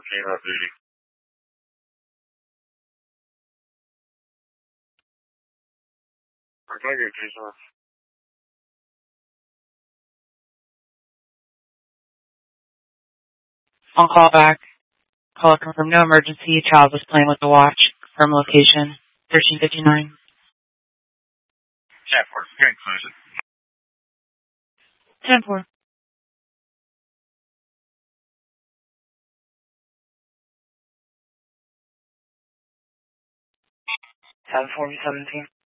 off duty. Can I get a case off? On call back. Call confirm no emergency. Child was playing with the watch. Confirm location. 1359. 10-4. Go ahead and close it. 10-4. 10-4, 17.